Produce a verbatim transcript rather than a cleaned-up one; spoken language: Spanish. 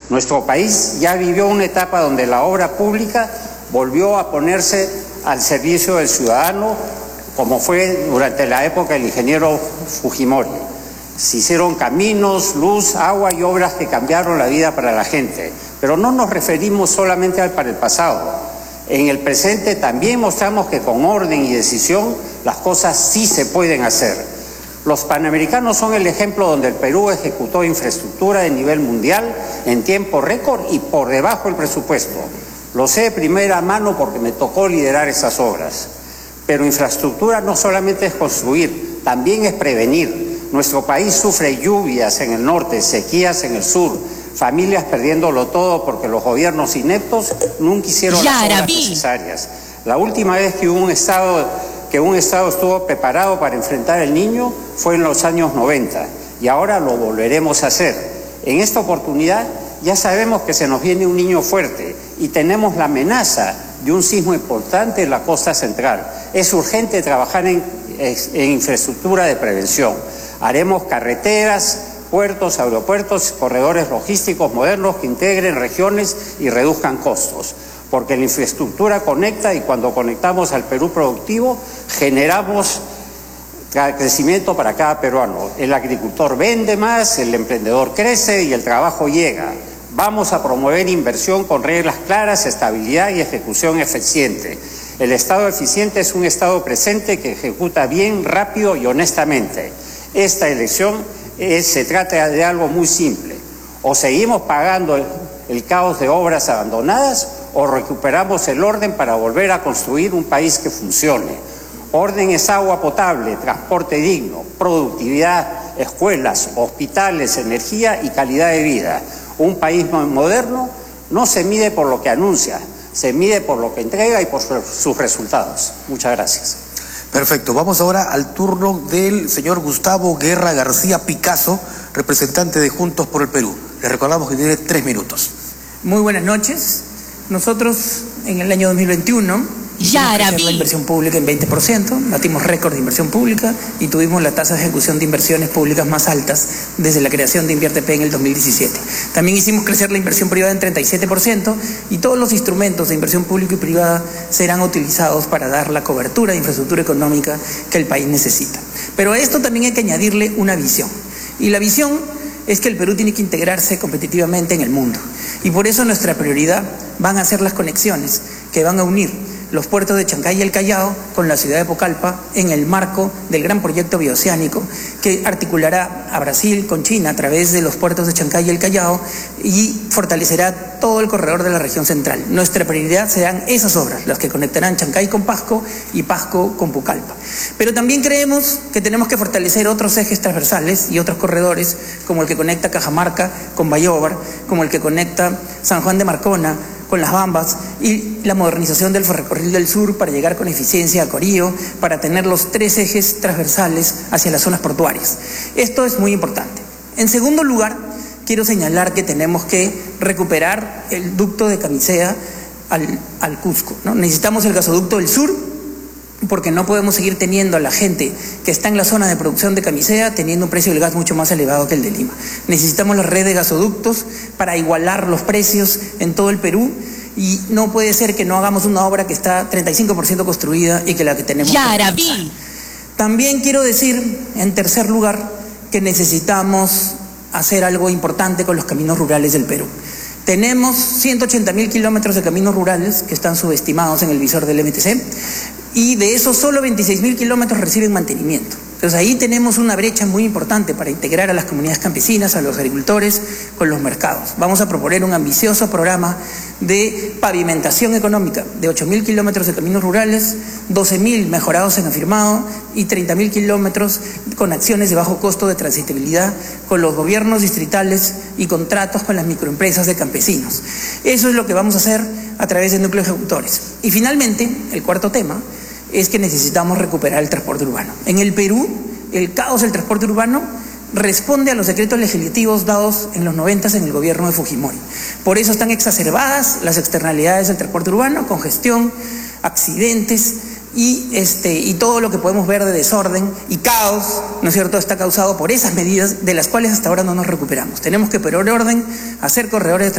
Nuestro país ya vivió una etapa donde la obra pública volvió a ponerse al servicio del ciudadano, como fue durante la época del ingeniero Fujimori. Se hicieron caminos, luz, agua y obras que cambiaron la vida para la gente. Pero no nos referimos solamente al para el pasado. En el presente también mostramos que con orden y decisión las cosas sí se pueden hacer. Los Panamericanos son el ejemplo donde el Perú ejecutó infraestructura de nivel mundial en tiempo récord y por debajo del presupuesto. Lo sé de primera mano porque me tocó liderar esas obras. Pero infraestructura no solamente es construir, también es prevenir. Nuestro país sufre lluvias en el norte, sequías en el sur, familias perdiéndolo todo porque los gobiernos ineptos nunca hicieron las obras necesarias. La última vez que hubo un estado... que un Estado estuvo preparado para enfrentar el Niño fue en los años noventa y ahora lo volveremos a hacer. En esta oportunidad ya sabemos que se nos viene un Niño fuerte y tenemos la amenaza de un sismo importante en la costa central. Es urgente trabajar en, en infraestructura de prevención. Haremos carreteras, puertos, aeropuertos, corredores logísticos modernos que integren regiones y reduzcan costos. Porque la infraestructura conecta y cuando conectamos al Perú productivo generamos crecimiento para cada peruano. El agricultor vende más, el emprendedor crece y el trabajo llega. Vamos a promover inversión con reglas claras, estabilidad y ejecución eficiente. El Estado eficiente es un Estado presente que ejecuta bien, rápido y honestamente. Esta elección es, se trata de algo muy simple. O seguimos pagando el, el caos de obras abandonadas o recuperamos el orden para volver a construir un país que funcione. Orden es agua potable, transporte digno, productividad, escuelas, hospitales, energía y calidad de vida. Un país moderno no se mide por lo que anuncia, se mide por lo que entrega y por su, sus resultados. Muchas gracias. Perfecto. Vamos ahora al turno del señor Gustavo Guerra García Picasso, representante de Juntos por el Perú. Le recordamos que tiene tres minutos. Muy buenas noches. Nosotros en el año dos mil veintiuno hicimos crecer la inversión pública en veinte por ciento, batimos récord de inversión pública y tuvimos la tasa de ejecución de inversiones públicas más altas desde la creación de InvierteP en el dos mil diecisiete. También hicimos crecer la inversión privada en treinta y siete por ciento y todos los instrumentos de inversión pública y privada serán utilizados para dar la cobertura de infraestructura económica que el país necesita. Pero a esto también hay que añadirle una visión. Y la visión es que el Perú tiene que integrarse competitivamente en el mundo. Y por eso nuestra prioridad van a ser las conexiones que van a unir los puertos de Chancay y el Callao con la ciudad de Pucallpa en el marco del gran proyecto bioceánico que articulará a Brasil con China a través de los puertos de Chancay y el Callao y fortalecerá todo el corredor de la región central. Nuestra prioridad serán esas obras, las que conectarán Chancay con Pasco y Pasco con Pucallpa. Pero también creemos que tenemos que fortalecer otros ejes transversales y otros corredores, como el que conecta Cajamarca con Bayóvar, como el que conecta San Juan de Marcona con Las Bambas y la modernización del ferrocarril del sur para llegar con eficiencia a Corío, para tener los tres ejes transversales hacia las zonas portuarias. Esto es muy importante. En segundo lugar, quiero señalar que tenemos que recuperar el ducto de Camisea al, al Cusco, ¿no? Necesitamos el gasoducto del sur, porque no podemos seguir teniendo a la gente que está en la zona de producción de Camisea teniendo un precio del gas mucho más elevado que el de Lima. Necesitamos la red de gasoductos para igualar los precios en todo el Perú y no puede ser que no hagamos una obra que está treinta y cinco por ciento construida y que la que tenemos ya, que avanzar. También quiero decir, en tercer lugar, que necesitamos hacer algo importante con los caminos rurales del Perú. Tenemos ciento ochenta mil kilómetros de caminos rurales que están subestimados en el visor del M T C y de esos solo veintiséis mil kilómetros reciben mantenimiento. Entonces ahí tenemos una brecha muy importante para integrar a las comunidades campesinas, a los agricultores, con los mercados. Vamos a proponer un ambicioso programa de pavimentación económica de ocho mil kilómetros de caminos rurales, doce mil mejorados en afirmado y treinta mil kilómetros con acciones de bajo costo de transitabilidad con los gobiernos distritales y contratos con las microempresas de campesinos. Eso es lo que vamos a hacer a través de núcleos ejecutores. Y finalmente, el cuarto tema es que necesitamos recuperar el transporte urbano. En el Perú, el caos del transporte urbano responde a los decretos legislativos dados en los noventas en el gobierno de Fujimori. Por eso están exacerbadas las externalidades del transporte urbano, congestión, accidentes y, este, y todo lo que podemos ver de desorden y caos, ¿no es cierto?, está causado por esas medidas de las cuales hasta ahora no nos recuperamos. Tenemos que poner orden, hacer corredores de